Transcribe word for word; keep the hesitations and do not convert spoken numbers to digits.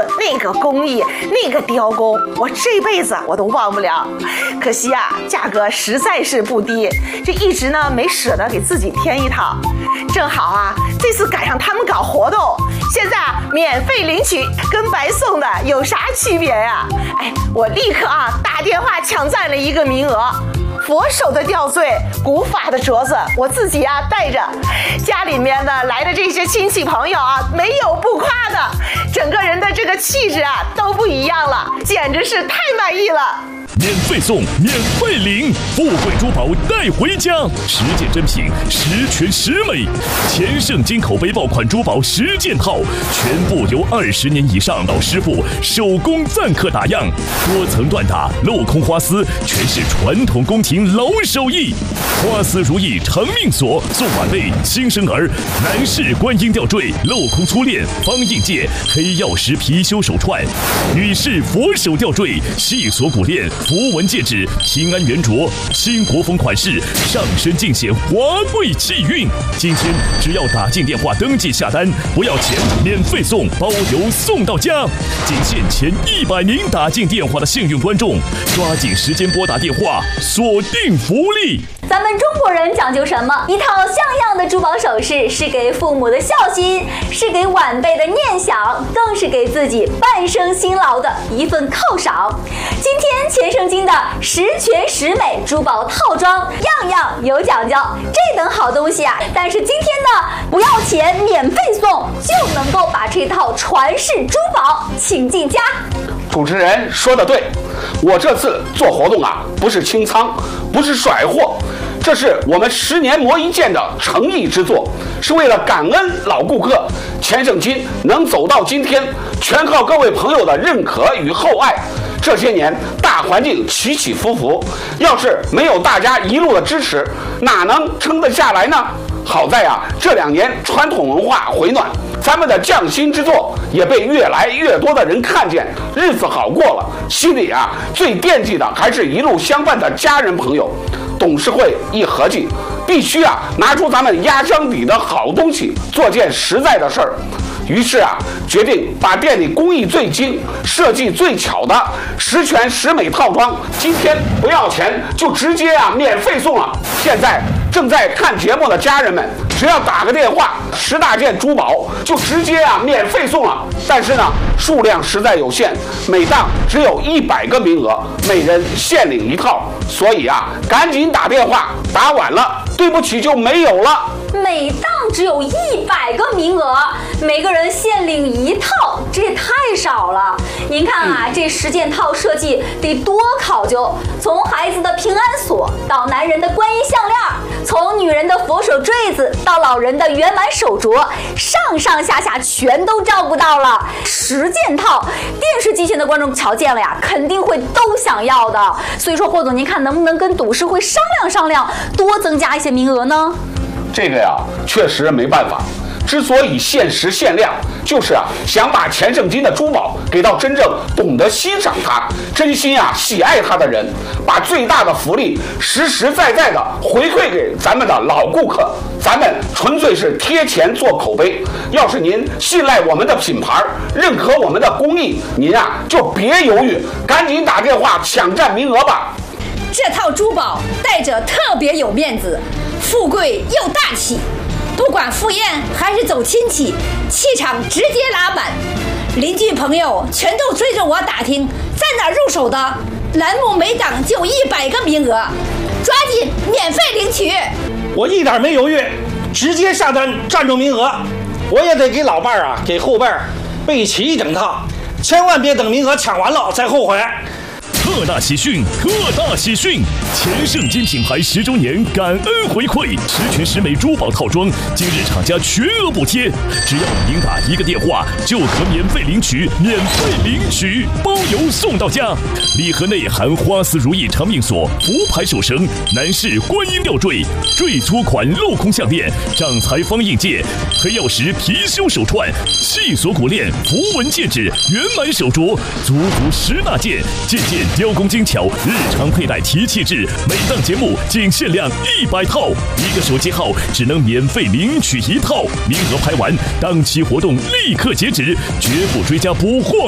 子，那个工艺，那个雕工，我这辈子我都忘不了。可惜啊，价格实在是不低，这一直呢没舍得给自己添一套。正好啊，这次赶上他们搞活动，现在啊免费领取，跟白送的有啥区别呀？哎，我立刻啊打电话抢占了一个名额。佛手的吊坠，古法的镯子，我自己啊带着。家里面的来的这些亲戚朋友啊，没有不夸的，整个人的这个气质啊都不一样了，简直是太满意了。 免费送，免费领，富贵珠宝带回家，十件真品，十全十美。前盛金口碑爆款珠宝十件套，全部由二十年以上老师傅手工赞刻打样，多层缎打，镂空花丝，全是传统宫廷老手艺。花丝如意长命锁，送晚辈、新生儿；男士观音吊坠，镂空粗链，方印戒，黑曜石貔貅手串；女士佛手吊坠，细锁骨链。符文戒指，平安圆镯，新国风款式，上身尽显华贵气韵。今天只要打进电话登记下单，不要钱，免费送，包邮送到家。仅限前一百名打进电话的幸运观众，抓紧时间拨打电话，锁定福利。 咱们中国人讲究什么？一套像样的珠宝首饰，是给父母的孝心，是给晚辈的念想，更是给自己半生辛劳的一份犒赏。今天钱盛金的十全十美珠宝套装，样样有讲究。这等好东西啊！但是今天呢，不要钱，免费送，就能够把这套传世珠宝请进家。 主持人说的对，我这次做活动啊，不是清仓，不是甩货，这是我们十年磨一剑的诚意之作，是为了感恩老顾客。钱盛金能走到今天，全靠各位朋友的认可与厚爱。这些年大环境起起伏伏，要是没有大家一路的支持，哪能撑得下来呢？好在啊，这两年传统文化回暖，咱们的匠心之作也被越来越多的人看见，日子好过了。心里啊，最惦记的还是一路相伴的家人朋友。董事会一合计，必须啊拿出咱们压箱底的好东西，做件实在的事儿。于是啊，决定把店里工艺最精、设计最巧的十全十美套装，今天不要钱，就直接啊免费送了。现在正在看节目的家人们，只要打个电话，十大件珠宝就直接啊免费送了。但是呢，数量实在有限，每档只有一百个名额，每人限领一套。所以啊，赶紧打电话，打晚了，对不起就没有了。 每档只有一百个名额，每个人限领一套，这也太少了。您看啊，嗯、这十件套设计得多考究，从孩子的平安锁到男人的观音项链，从女人的佛手坠子到老人的圆满手镯，上上下下全都照顾到了。十件套，电视机前的观众瞧见了呀，肯定会都想要的。所以说，霍总，您看能不能跟董事会商量商量，多增加一些名额呢？ 这个呀，确实没办法。之所以限时限量，就是啊，想把钱盛金的珠宝给到真正懂得欣赏它、真心啊喜爱它的人，把最大的福利实实在在的回馈给咱们的老顾客。咱们纯粹是贴钱做口碑。要是您信赖我们的品牌，认可我们的工艺，您啊就别犹豫，赶紧打电话抢占名额吧。 这套珠宝戴着特别有面子，富贵又大气，不管赴宴还是走亲戚，气场直接拉满。邻居朋友全都追着我打听在哪入手的，栏目每档就一百个名额，抓紧免费领取。 我一点没犹豫，直接下单占住名额。我也得给老伴儿啊，给后辈儿备齐一整套，千万别等名额抢完了再后悔。 特大喜讯！特大喜讯！钱盛金品牌十周年感恩回馈，十全十美珠宝套装，今日厂家全额补贴，只要您打一个电话就可免费领取，免费领取，包邮送到家。礼盒内含花丝如意长命锁、福牌手绳、男士观音吊坠、坠粗款镂空项链、掌财方印戒、黑曜石貔貅手串、细锁骨链、符文戒指、圆满手镯，足足十大件，件件雕工精巧，日常佩戴提气质。每档节目仅限量一百套，一个手机号只能免费领取一套，名额拍完，当期活动立刻截止，绝不追加补货。